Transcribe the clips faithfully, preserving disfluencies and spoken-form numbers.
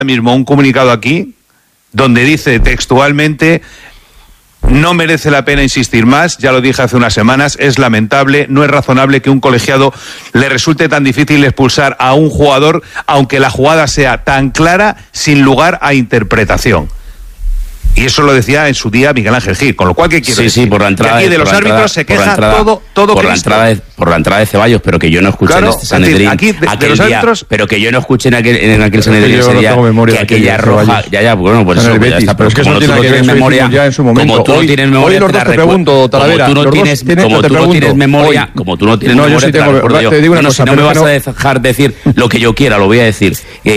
mismo un comunicado aquí donde dice textualmente: no merece la pena insistir más, ya lo dije hace unas semanas, es lamentable, no es razonable que un colegiado le resulte tan difícil expulsar a un jugador, aunque la jugada sea tan clara, sin lugar a interpretación. Y eso lo decía en su día Miguel Ángel Gil, con lo cual, ¿qué quiero sí, decir? Sí, por la entrada. Y aquí de los árbitros entrada, se queja entrada, todo, todo por la entrada de, por la entrada de Ceballos, pero que yo no escuché claro, en este Sanedrín aquí de, aquel de los día, árbitros, pero que yo no escuché en aquel, en aquel Sanedrín ese día que aquella roja, ya, ya, bueno, pues eso, ya está, pero es que como tú no tienes memoria, como tú no tienes memoria, te la recuerdo, como tú no tienes, como tú no tienes memoria, como tú no tienes memoria, te la recuerdo yo. No me vas a dejar decir lo que yo quiera, lo voy a decir.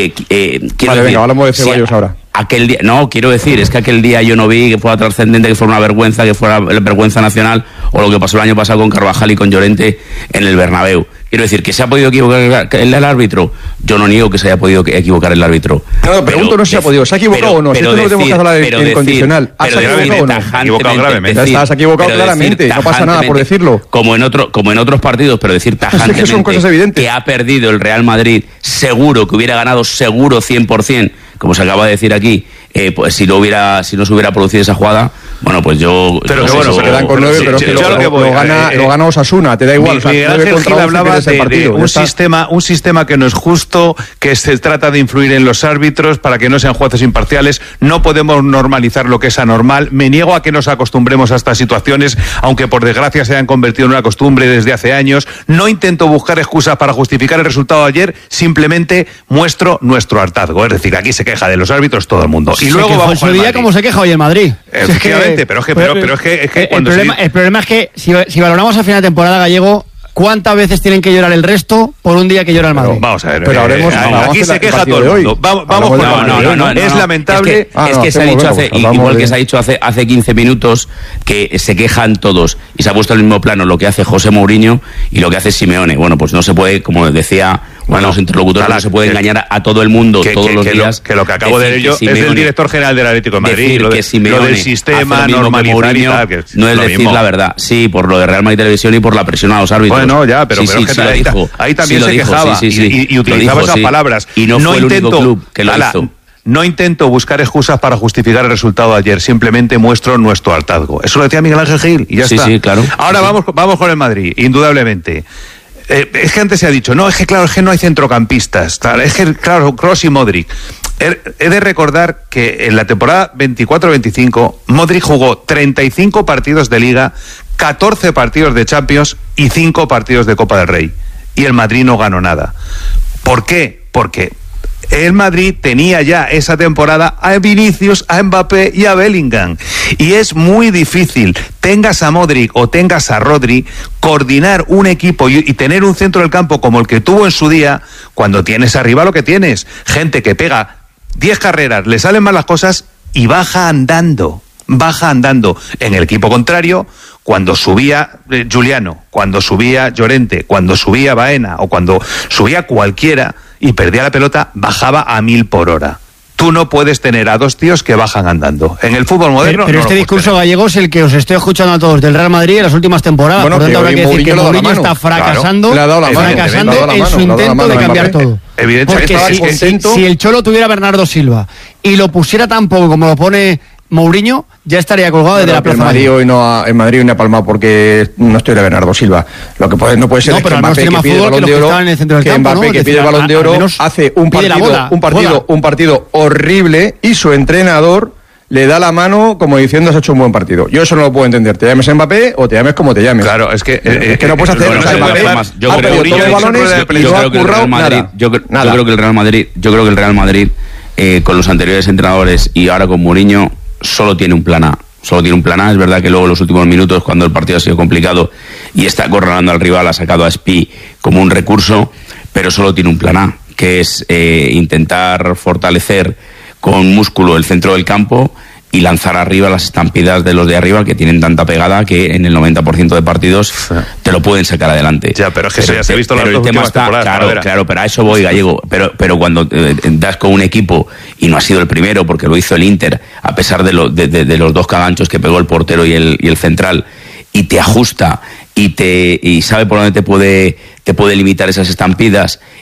Vale, venga, hablamos de Ceballos ahora. Aquel día, no, quiero decir, es que aquel día yo no vi que fuera trascendente, que fuera una vergüenza, que fuera la vergüenza nacional, o lo que pasó el año pasado con Carvajal y con Llorente en el Bernabéu. Quiero decir, ¿que se ha podido equivocar el, el árbitro? Yo no niego que se haya podido equivocar el árbitro. No, no, pregunto no si se ha podido. ¿Se ha equivocado pero, o no? Pero si esto decir, no lo tenemos que hablar en, en condicional. ¿Has equivocado o no? Equivocado gravemente. Decir, Estás equivocado claramente, no pasa nada por decirlo. Como en, otro, como en otros partidos, pero decir tajantemente es que, son cosas evidentes. que ha perdido el Real Madrid, seguro, que hubiera ganado seguro cien por ciento, como se acaba de decir aquí, eh, pues si no hubiera, si no se hubiera producido esa jugada, bueno, pues yo... Pero yo que bueno, se quedan con nueve, pero es que lo gana, lo gana Osasuna, te da igual. Miguel Ángel Gil hablaba de, de un sistema, un sistema que no es justo, que se trata de influir en los árbitros para que no sean jueces imparciales. No podemos normalizar lo que es anormal. Me niego a que nos acostumbremos a estas situaciones, aunque por desgracia se hayan convertido en una costumbre desde hace años. No intento buscar excusas para justificar el resultado de ayer, simplemente muestro nuestro hartazgo. Es decir, aquí se queja de los árbitros todo el mundo. Y luego vamos con el Madrid. Como se queja hoy el Madrid. Efectivamente, es que, pero es que, pero, pero es que, es que el, cuando problema, se... el problema es que si, si valoramos a final de temporada, Gallego, ¿cuántas veces tienen que llorar el resto por un día que llora el Madrid? Pero, vamos a ver, pero hablemos, eh, vamos aquí se queja todo el mundo. Vamos, vamos con no, no, no, no, Es no, lamentable. Es que, ah, es que no, se ha dicho hace, igual de... que se ha dicho hace, hace quince minutos que se quejan todos y se ha puesto en el mismo plano lo que hace José Mourinho y lo que hace Simeone. Bueno, pues no se puede, como decía bueno, los interlocutores, no se puede que, engañar a todo el mundo que, todos que, los que días. Lo, que lo que acabo de ello es del director general del Atlético de Madrid. Lo, de, lo del sistema, normalizar y tal. Que no es decir mismo. la verdad. Sí, por lo de Real Madrid Televisión y por la presión a los árbitros. Bueno, ya, pero, sí, pero sí, es que sí, ahí, dijo, ahí también sí se dijo, quejaba sí, sí, y, y, y utilizaba dijo, esas sí. palabras. Y no, no fue intento, el único club que lo ala, hizo. No intento buscar excusas para justificar el resultado de ayer, simplemente muestro nuestro hartazgo. Eso lo decía Miguel Ángel Gil y ya sí, está. Sí, claro. Ahora sí, vamos, sí. vamos con el Madrid, indudablemente. Eh, es que antes se ha dicho, no, es que claro, es que no hay centrocampistas, tal, es que claro, Kroos y Modric. He, he de recordar que en la temporada veinticuatro veinticinco, Modric jugó treinta y cinco partidos de Liga, catorce partidos de Champions y cinco partidos de Copa del Rey. Y el Madrid no ganó nada. ¿Por qué? Porque el Madrid tenía ya esa temporada a Vinicius, a Mbappé y a Bellingham. Y es muy difícil, tengas a Modric o tengas a Rodri, coordinar un equipo y, y tener un centro del campo como el que tuvo en su día, cuando tienes arriba lo que tienes. Gente que pega diez carreras, le salen mal las cosas y baja andando. Baja andando. En el equipo contrario, cuando subía eh, Giuliano, cuando subía Llorente, cuando subía Baena o cuando subía cualquiera y perdía la pelota, bajaba a mil por hora. Tú no puedes tener a dos tíos que bajan andando. En el fútbol moderno... Pero, pero no este discurso tener. Gallego es el que os estoy escuchando a todos del Real Madrid en las últimas temporadas. Bueno, por tanto, habrá que decir que Mourinho está fracasando, claro, fracasando en su intento de cambiar todo. Evidentemente. Porque si, si, si el Cholo tuviera a Bernardo Silva y lo pusiera tan poco como lo pone Mourinho, ya estaría colgado desde la plaza. El Madrid hoy no ha, el Madrid hoy no ha palmado porque no estoy de Bernardo Silva. Lo que puede, no puede ser no, es que Mbappé que pide el Balón de Oro, que Mbappé que pide el Balón de Oro hace un partido, un partido, un partido horrible y su entrenador le da la mano como diciendo has hecho un buen partido. Yo eso no lo puedo entender. Te llames Mbappé o te llames como te llames. Claro, es que eh, es que no puedes hacer. Bueno, o sea, Mbappé más, yo ha creo perdido todos los balones y no ha currado nada. Yo creo que el Real Madrid, yo creo que el Real Madrid eh, con los anteriores entrenadores y ahora con Mourinho solo tiene un plan A. Solo tiene un plan A. Es verdad que luego en los últimos minutos, cuando el partido ha sido complicado y está acorralando al rival, ha sacado a Spi como un recurso, pero solo tiene un plan A, que es eh, intentar fortalecer con músculo el centro del campo y lanzar arriba las estampidas de los de arriba que tienen tanta pegada que en el noventa por ciento de partidos te lo pueden sacar adelante. Ya, pero es que pero, eso ya se ha visto pero las el tema está, claro, claro, pero a eso voy, Gallego. Pero, pero cuando eh, das con un equipo, y no ha sido el primero porque lo hizo el Inter, a pesar de, lo, de, de, de los dos caganchos que pegó el portero y el, y el central, y te ajusta y te y sabe por dónde te puede te puede limitar esas estampidas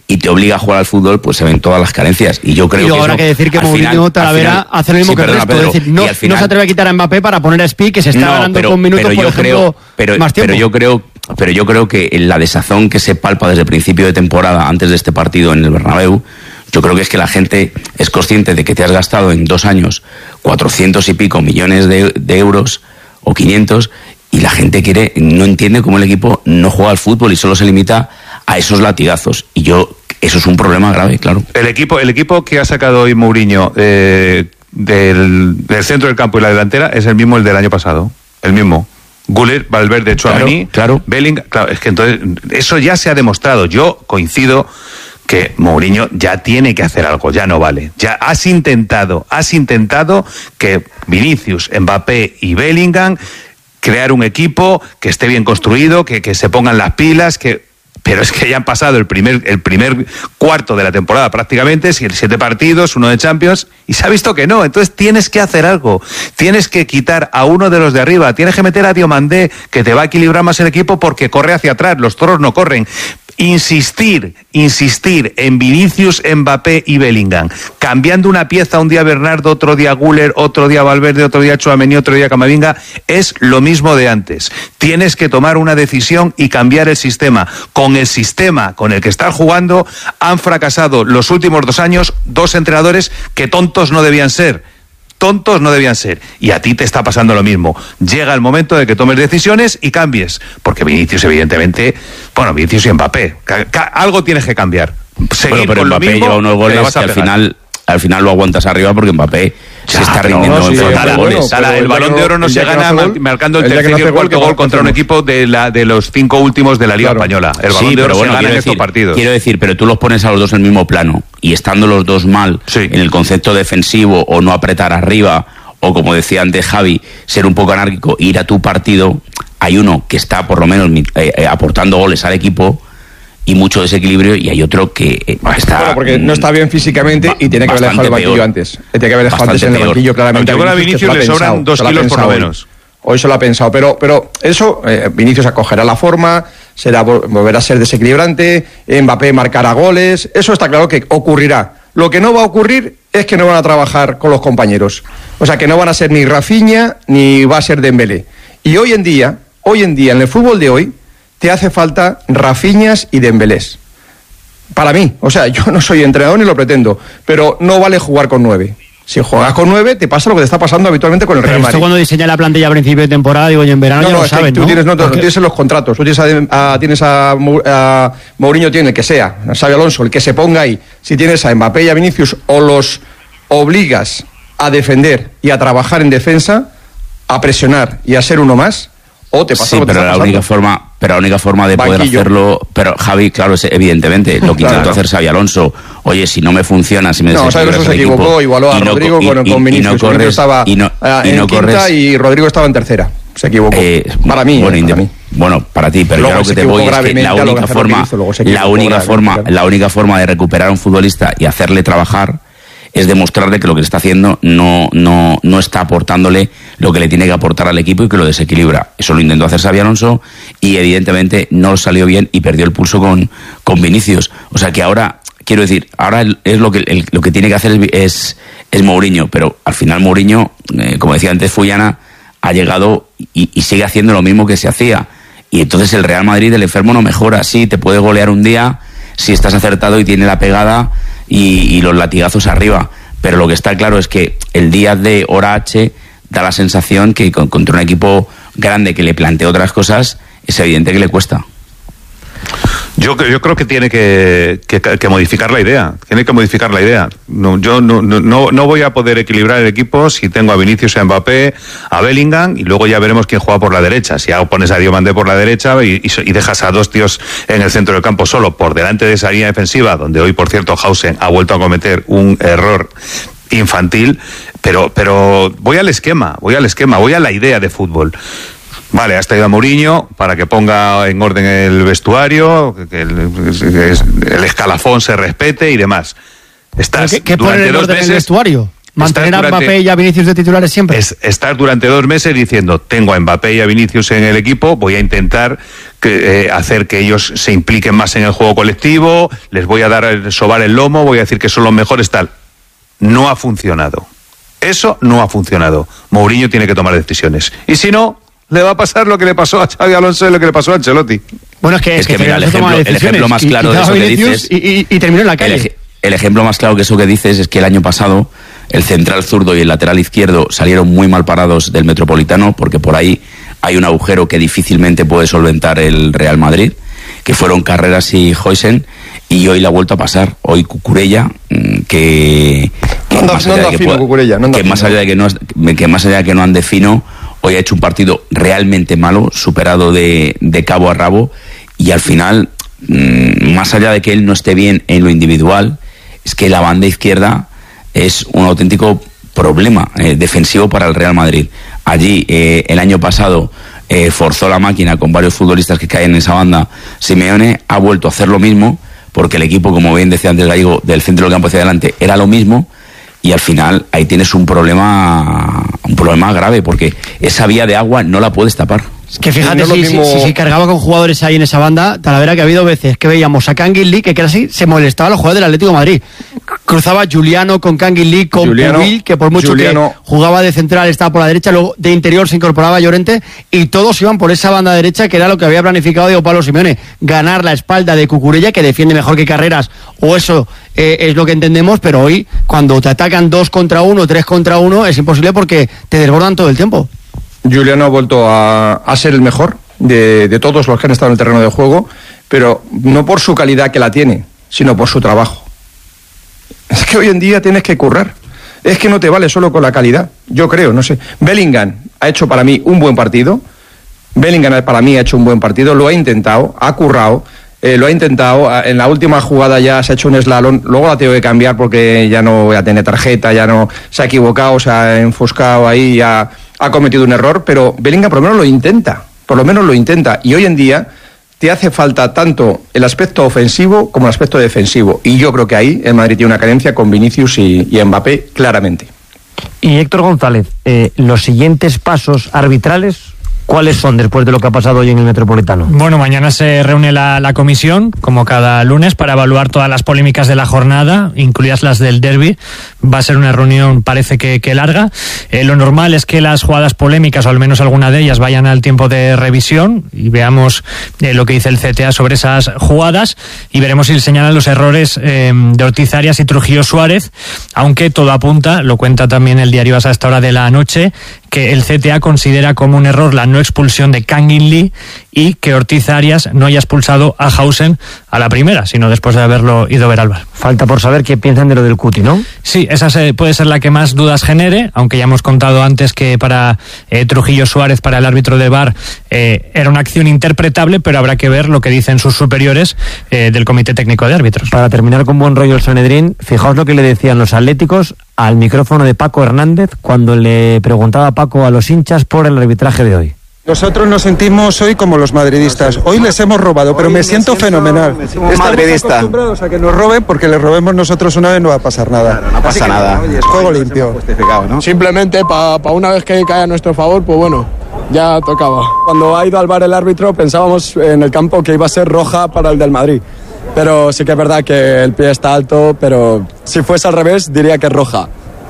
y te obliga a jugar al fútbol, pues se ven todas las carencias. Y yo creo y que habrá que decir que Mourinho Talavera hace lo mismo sí, que el resto. Pedro, es decir, no, final, no se atreve a quitar a Mbappé para poner a Spi, que se está no, ganando pero, con minutos, pero por ejemplo, creo, pero, más tiempo. Pero yo creo, pero yo creo que la desazón que se palpa desde el principio de temporada, antes de este partido en el Bernabéu, yo creo que es que la gente es consciente de que te has gastado en dos años cuatrocientos y pico millones de, de euros o quinientos, y la gente quiere, no entiende cómo el equipo no juega al fútbol y solo se limita a esos latigazos. Y yo, eso es un problema grave, claro. El equipo, el equipo que ha sacado hoy Mourinho eh, del, del centro del campo y la delantera es el mismo el del año pasado, el mismo. Güler, Valverde, Tchouaméni, claro, claro. Bellingham, claro, es que entonces eso ya se ha demostrado. Yo coincido que Mourinho ya tiene que hacer algo, ya no vale. Ya has intentado, has intentado que Vinicius, Mbappé y Bellingham crear un equipo que esté bien construido, que, que se pongan las pilas, que pero es que ya han pasado el primer el primer cuarto de la temporada prácticamente, siete partidos, uno de Champions, y se ha visto que no. Entonces tienes que hacer algo, tienes que quitar a uno de los de arriba, tienes que meter a Diomandé, que te va a equilibrar más el equipo porque corre hacia atrás, los toros no corren. Insistir, insistir en Vinicius, Mbappé y Bellingham, cambiando una pieza un día Bernardo, otro día Güler, otro día Valverde, otro día Tchouaméni, otro día Camavinga, es lo mismo de antes. Tienes que tomar una decisión y cambiar el sistema. Con el sistema con el que están jugando han fracasado los últimos dos años dos entrenadores que tontos no debían ser. Tontos no debían ser. Y a ti te está pasando lo mismo. Llega el momento de que tomes decisiones y cambies. Porque Vinicius, evidentemente, bueno, Vinicius y Mbappé, ca- ca- algo tienes que cambiar. Seguir bueno, pero con Mbappé lo mismo, lleva unos goles que al final, al final lo aguantas arriba porque Mbappé ya, se está rindiendo no, sí, en forma de goles. Bueno, el, el Balón de Oro no se gana no marcando el, el tercer no gol, gol contra un equipo de la de los cinco últimos de la Liga claro. Española. El Balón sí, de Oro bueno, se gana en decir, estos partidos. Quiero decir, pero tú los pones a los dos en el mismo plano y estando los dos mal sí. en el concepto defensivo o no apretar arriba, o como decía antes Javi, ser un poco anárquico, ir a tu partido, hay uno que está por lo menos eh, eh, aportando goles al equipo y mucho desequilibrio, y hay otro que eh, está... Bueno, porque no está bien físicamente ba- y tiene que haber dejado el banquillo peor. antes. Tiene que haber dejado antes en el banquillo claramente. Aunque ahora a Vinicius le sobran dos kilos por lo menos. Hoy se lo ha pensado, pero, pero eso, eh, Vinicius acogerá la forma, será volverá a ser desequilibrante, Mbappé marcará goles, eso está claro que ocurrirá. Lo que no va a ocurrir es que no van a trabajar con los compañeros. O sea, que no van a ser ni Rafinha ni va a ser Dembélé. Y hoy en día, hoy en día, en el fútbol de hoy, te hace falta Rafinhas y Dembélés. Para mí, o sea, yo no soy entrenador ni lo pretendo, pero no vale jugar con nueve. Si juegas con nueve, te pasa lo que te está pasando habitualmente con el Real Madrid. Esto cuando diseña la plantilla a principio de temporada, digo, y en verano no, ya no, lo saben, tú ¿no? Tienes, no, no tienes en los contratos, tú tienes a, a, tienes a, a Mourinho, tiene el que sea, a Xabi Alonso, el que se ponga ahí. Si tienes a Mbappé y a Vinicius, o los obligas a defender y a trabajar en defensa, a presionar y a ser uno más, o te pasa sí, lo que pero te está la única forma, pero la única forma de Banquillo. poder hacerlo, pero Javi, claro, es evidentemente lo que intentó claro. hacer Xabi Alonso. Oye, si no me funciona, si me no, Xabi Alonso se equivocó, igualó a no, Rodrigo y, con, y, con Vinicius. Y no corres, estaba y no, y en no quinta corres, y Rodrigo estaba en tercera. Se equivocó. Eh, para mí, bueno, eh, para inde- mí. bueno, para ti, pero luego yo lo que te voy es que la única forma, la única forma, la única forma de recuperar a un futbolista y hacerle trabajar es demostrarle que lo que le está haciendo no, no, no está aportándole lo que le tiene que aportar al equipo y que lo desequilibra. Eso lo intentó hacer Xabi Alonso y evidentemente no salió bien y perdió el pulso con, con Vinicius. O sea que ahora, quiero decir, ahora es lo que, el, lo que tiene que hacer es, es Mourinho, pero al final Mourinho, eh, como decía antes Fullana, ha llegado y, y sigue haciendo lo mismo que se hacía. Y entonces el Real Madrid, el enfermo no mejora. Sí, te puede golear un día si estás acertado y tiene la pegada y, y los latigazos arriba. Pero lo que está claro es que el día de hora H da la sensación que con, contra un equipo grande que le plantea otras cosas, es evidente que le cuesta. Yo, yo creo que tiene que, que, que modificar la idea. Tiene que modificar la idea. No, yo no, no, no voy a poder equilibrar el equipo si tengo a Vinicius, a Mbappé, a Bellingham, y luego ya veremos quién juega por la derecha. Si pones a Diomandé por la derecha y, y, y dejas a dos tíos en el centro del campo solo por delante de esa línea defensiva, donde hoy, por cierto, Hausen ha vuelto a cometer un error infantil, pero, pero voy al esquema, voy al esquema, voy a la idea de fútbol. Vale, has traído a Mourinho para que ponga en orden el vestuario, que el, que el escalafón se respete y demás. Estás ¿Qué, qué pone en orden meses, el vestuario? ¿Mantener a Mbappé y a Vinicius de titulares siempre? Es estar durante dos meses diciendo, tengo a Mbappé y a Vinicius en el equipo, voy a intentar que, eh, hacer que ellos se impliquen más en el juego colectivo, les voy a dar sobar el lomo, voy a decir que son los mejores, tal. No ha funcionado. Eso no ha funcionado. Mourinho tiene que tomar decisiones. Y si no, le va a pasar lo que le pasó a Xabi Alonso y lo que le pasó a Ancelotti. Bueno, es que, es es que, que mira, el ejemplo, el ejemplo más claro y, y de eso que dices... Y, y, y terminó en la calle. El, el ejemplo más claro que eso que dices es que el año pasado el central zurdo y el lateral izquierdo salieron muy mal parados del Metropolitano, porque por ahí hay un agujero que difícilmente puede solventar el Real Madrid, que fueron Carreras y Huijsen, y hoy le ha vuelto a pasar. Hoy Cucurella, que, que, no más, allá de que, pueda, no que más allá de que no que más allá de que no ande fino, hoy ha hecho un partido realmente malo, superado de, de cabo a rabo, y al final, mmm, más allá de que él no esté bien en lo individual, es que la banda izquierda es un auténtico problema eh, defensivo para el Real Madrid. Allí, eh, el año pasado, eh, forzó la máquina con varios futbolistas que caen en esa banda. Simeone ha vuelto a hacer lo mismo, porque el equipo, como bien decía antes Gallego, del centro del campo hacia adelante era lo mismo, y al final ahí tienes un problema un problema grave, porque esa vía de agua no la puedes tapar. Es que fíjate, no si, mismo... si, si se cargaba con jugadores ahí en esa banda, Talavera, que ha habido veces que veíamos a Canguilí, que casi se molestaba a los jugadores del Atlético de Madrid. Cruzaba Juliano con Canguilí, con Pubil, que por mucho Juliano. que jugaba de central estaba por la derecha, luego de interior se incorporaba Llorente, y todos iban por esa banda derecha, que era lo que había planificado Diego Pablo Simeone, ganar la espalda de Cucurella, que defiende mejor que Carreras, o eso eh, es lo que entendemos, pero hoy, cuando te atacan dos contra uno, tres contra uno, es imposible porque te desbordan todo el tiempo. Juliano ha vuelto a, a ser el mejor de, de todos los que han estado en el terreno de juego, pero no por su calidad, que la tiene, sino por su trabajo. Es que hoy en día tienes que currar. Es que no te vale solo con la calidad, yo creo, no sé. Bellingham ha hecho para mí un buen partido. Bellingham para mí ha hecho un buen partido, lo ha intentado, ha currado, eh, lo ha intentado. En la última jugada ya se ha hecho un slalom, luego la tengo que cambiar porque ya no voy a tener tarjeta, ya no se ha equivocado, se ha enfoscado ahí, ya ha cometido un error, pero Bellingham por lo menos lo intenta, por lo menos lo intenta, y hoy en día te hace falta tanto el aspecto ofensivo como el aspecto defensivo, y yo creo que ahí el Madrid tiene una carencia con Vinicius y, y Mbappé, claramente. Y Héctor González, eh, los siguientes pasos arbitrales, ¿cuáles son después de lo que ha pasado hoy en el Metropolitano? Bueno, mañana se reúne la, la comisión, como cada lunes, para evaluar todas las polémicas de la jornada, incluidas las del derbi. Va a ser una reunión, parece que, que larga. Eh, lo normal es que las jugadas polémicas, o al menos alguna de ellas, vayan al tiempo de revisión y veamos eh, lo que dice el C T A sobre esas jugadas, y veremos si señalan los errores eh, de Ortiz Arias y Trujillo Suárez, aunque todo apunta, lo cuenta también el diario AS a esta hora de la noche, que el C T A considera como un error la no expulsión de Kangin Lee y que Ortiz Arias no haya expulsado a Huijsen a la primera, sino después de haberlo ido ver al V A R. Falta por saber qué piensan de lo del Cuti, ¿no? Sí, esa se, puede ser la que más dudas genere, aunque ya hemos contado antes que para eh, Trujillo Suárez, para el árbitro del V A R, eh, era una acción interpretable, pero habrá que ver lo que dicen sus superiores eh, del Comité Técnico de Árbitros. Para terminar con buen rollo el Sanedrín, fijaos lo que le decían los atléticos al micrófono de Paco Hernández cuando le preguntaba a Paco a los hinchas por el arbitraje de hoy. Nosotros nos sentimos hoy como los madridistas. Hoy les hemos robado, pero me siento fenomenal. Estamos acostumbrados a que nos roben, porque les robemos nosotros una vez no va a pasar nada. Claro, no pasa nada. Oye, es juego limpio. ¿No? Simplemente para pa una vez que cae a nuestro favor, pues bueno, ya tocaba. Cuando ha ido al V A R el árbitro pensábamos en el campo que iba a ser roja para el del Madrid. Pero sí que es verdad que el pie está alto, pero si fuese al revés diría que es roja.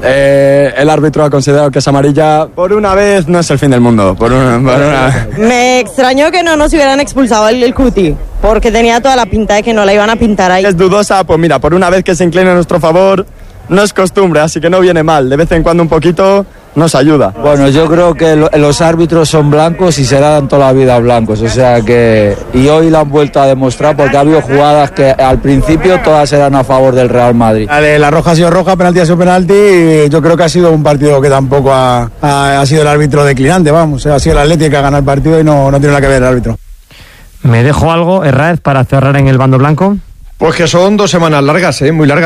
Eh, el árbitro ha considerado que es amarilla. Por una vez no es el fin del mundo. Por una, por una... Me extrañó que no nos hubieran expulsado el, el Cuti, porque tenía toda la pinta de que no la iban a pintar ahí. Es dudosa, pues mira, por una vez que se inclina a nuestro favor, no es costumbre, así que no viene mal. De vez en cuando un poquito nos ayuda. Bueno, yo creo que lo, los árbitros son blancos y serán toda la vida blancos, o sea que... Y hoy lo han vuelto a demostrar porque ha habido jugadas que al principio todas eran a favor del Real Madrid. Vale, la roja ha sido roja, penalti ha sido penalti, y yo creo que ha sido un partido que tampoco ha, ha, ha sido el árbitro declinante, vamos, ha sido el Atlético que ha ganado el partido y no, no tiene nada que ver el árbitro. ¿Me dejo algo, Herráez, para cerrar en el bando blanco? Pues que son dos semanas largas, ¿eh? Muy largas,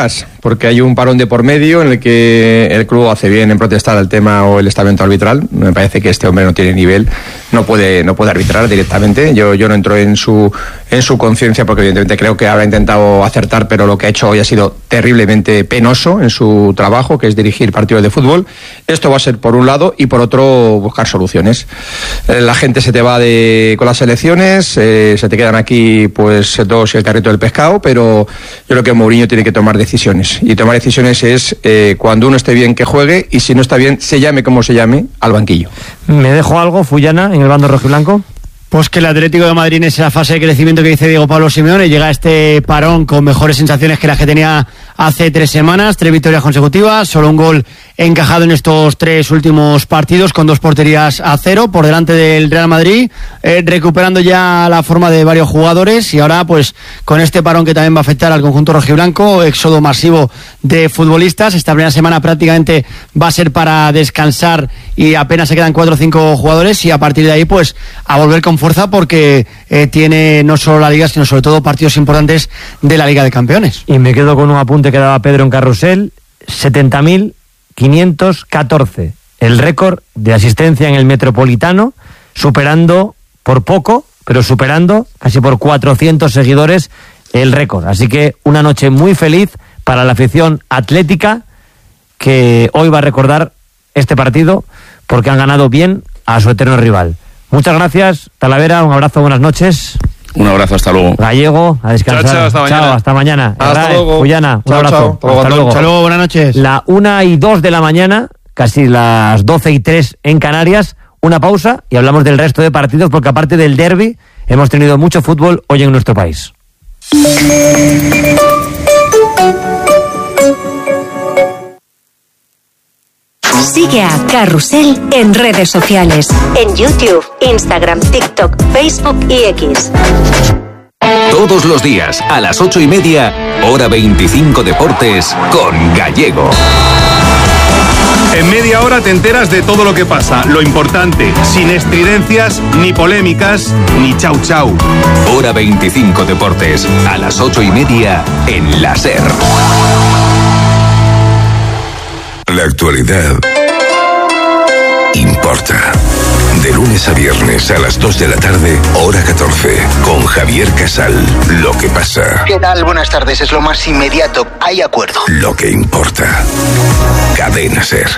porque hay un parón de por medio en el que el club hace bien en protestar al tema o el estamento arbitral. Me parece que este hombre no tiene nivel, no puede no puede arbitrar directamente. Yo yo no entro en su en su conciencia porque evidentemente creo que habrá intentado acertar, pero lo que ha hecho hoy ha sido terriblemente penoso en su trabajo, que es dirigir partidos de fútbol. Esto va a ser por un lado y por otro buscar soluciones. Eh, la gente se te va de con las elecciones, eh, se te quedan aquí pues dos y el carrito del pescado, pero yo creo que Mourinho tiene que tomar decisiones. Y tomar decisiones es eh, cuando uno esté bien que juegue y si no está bien, se llame como se llame, al banquillo. ¿Me dejo algo, Fullana, en el bando rojiblanco? Pues que el Atlético de Madrid en esa fase de crecimiento que dice Diego Pablo Simeone llega a este parón con mejores sensaciones que las que tenía hace tres semanas, tres victorias consecutivas, solo un gol encajado en estos tres últimos partidos con dos porterías a cero por delante del Real Madrid, eh, recuperando ya la forma de varios jugadores y ahora pues con este parón que también va a afectar al conjunto rojiblanco, éxodo masivo de futbolistas. Esta primera semana prácticamente va a ser para descansar y apenas se quedan cuatro o cinco jugadores y a partir de ahí pues a volver con fuerza porque eh, tiene no solo la Liga sino sobre todo partidos importantes de la Liga de Campeones. Y me quedo con un apunte que daba Pedro en Carrusel, setenta mil quinientos catorce, el récord de asistencia en el Metropolitano, superando por poco, pero superando casi por cuatrocientos seguidores el récord. Así que una noche muy feliz para la afición atlética que hoy va a recordar este partido porque han ganado bien a su eterno rival. Muchas gracias, Talavera, un abrazo, buenas noches. Un abrazo, hasta luego. Gallego, a descansar. Chao, chao, hasta mañana. Chao, hasta mañana. Hasta Rae, luego. Fullana, un Chao, abrazo. chao. Hasta, hasta luego. Hasta luego, buenas noches. La una y dos de la mañana, casi las doce y tres en Canarias, una pausa y hablamos del resto de partidos porque aparte del derbi hemos tenido mucho fútbol hoy en nuestro país. Sigue a Carrusel en redes sociales, en YouTube, Instagram, TikTok, Facebook y X. Todos los días, a las ocho y media, hora veinticinco Deportes, con Gallego. En media hora te enteras de todo lo que pasa, lo importante, sin estridencias, ni polémicas, ni chau chau. Hora veinticinco Deportes, a las ocho y media, en la SER. La actualidad importa. De lunes a viernes a las dos de la tarde, hora catorce, con Javier Casal. Lo que pasa. ¿Qué tal? Buenas tardes. Es lo más inmediato. Hay acuerdo. Lo que importa. Cadena SER.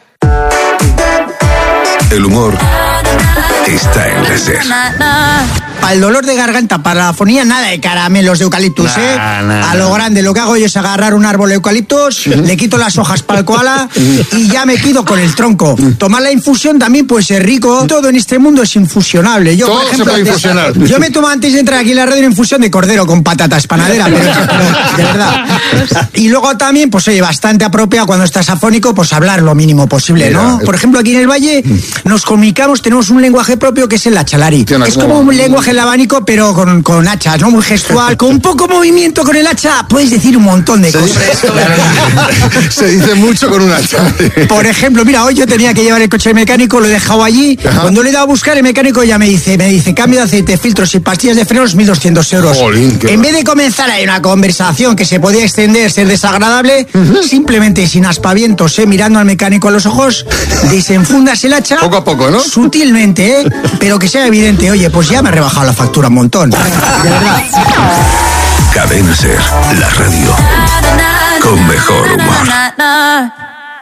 El humor está en la SER. Para el dolor de garganta, para la fonía, nada de caramelos de eucaliptus, nah, ¿eh? Nah. A lo grande, lo que hago yo es agarrar un árbol de eucaliptus, le quito las hojas para el koala y ya me quedo con el tronco. Tomar la infusión también puede ser rico. Todo en este mundo es infusionable. Yo, Todo por ejemplo, se puede infusionar. Yo me tomo antes de entrar aquí en la radio una infusión de cordero con patatas panadera, pero, pero de verdad. Y luego también, pues oye, bastante apropiado cuando estás afónico, pues hablar lo mínimo posible, ¿no? Por ejemplo, aquí en el Valle nos comunicamos, tenemos un lenguaje propio que es el achalari. Es como un lenguaje el abanico, pero con, con hachas, ¿no? Muy gestual. Con poco movimiento con el hacha puedes decir un montón de se cosas. Dice, se dice mucho con un hacha. Por ejemplo, mira, hoy yo tenía que llevar el coche mecánico, lo he dejado allí. Ajá. Cuando le he dado a buscar, el mecánico ya me dice, me dice, cambio de aceite, filtros y pastillas de frenos, mil doscientos euros. Jolín, en vez de comenzar ahí una conversación que se podía extender, ser desagradable, uh-huh. simplemente sin aspavientos, ¿eh? Mirando al mecánico a los ojos, desenfundas el hacha. Poco a poco, ¿no? Sutilmente, ¿eh? Pero que sea evidente, oye, pues ya me ha rebajado la factura un montón. De verdad. Cadena SER, la radio con mejor humor.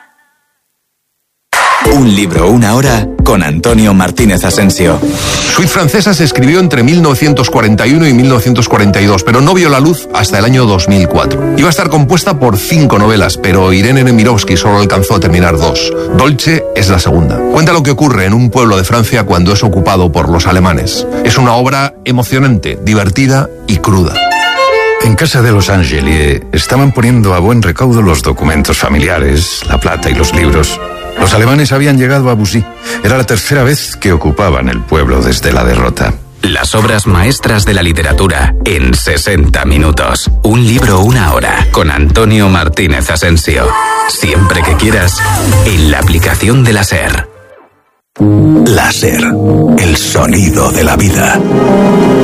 Un libro, una hora, con Antonio Martínez Asensio. Suite Francesa se escribió entre mil novecientos cuarenta y uno y mil novecientos cuarenta y dos, pero no vio la luz hasta el año dos mil cuatro. Iba a estar compuesta por cinco novelas, pero Irene Nemirovsky solo alcanzó a terminar dos. Dolce es la segunda. Cuenta lo que ocurre en un pueblo de Francia cuando es ocupado por los alemanes. Es una obra emocionante, divertida y cruda. En casa de los Angelier estaban poniendo a buen recaudo los documentos familiares, la plata y los libros. Los alemanes habían llegado a Bussy. Era la tercera vez que ocupaban el pueblo desde la derrota. Las obras maestras de la literatura en sesenta minutos. Un libro, una hora, con Antonio Martínez Asensio. Siempre que quieras, en la aplicación de la SER. La SER, el sonido de la vida.